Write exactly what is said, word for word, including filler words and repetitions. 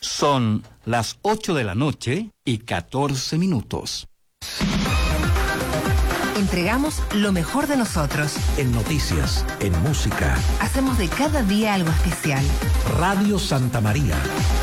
Son las ocho de la noche y catorce minutos. Entregamos lo mejor de nosotros. En noticias, en música. Hacemos de cada día algo especial. Radio Santa María,